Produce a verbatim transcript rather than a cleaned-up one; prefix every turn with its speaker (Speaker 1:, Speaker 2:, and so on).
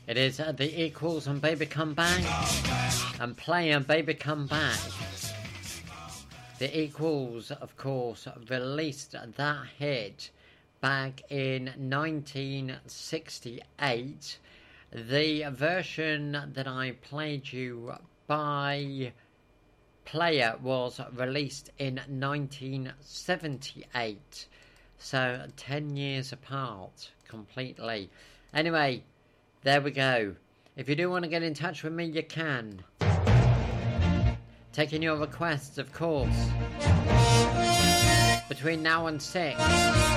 Speaker 1: It is uh, The Equals and Baby Come Back. And Play and Baby Come Back. The Equals, of course, released that hit back in nineteen sixty-eight. The version that I played you by Player was released in nineteen seventy-eight. So ten years apart completely. Anyway, there we go. If you do want to get in touch with me, you can. Taking your requests, of course. Between now and six.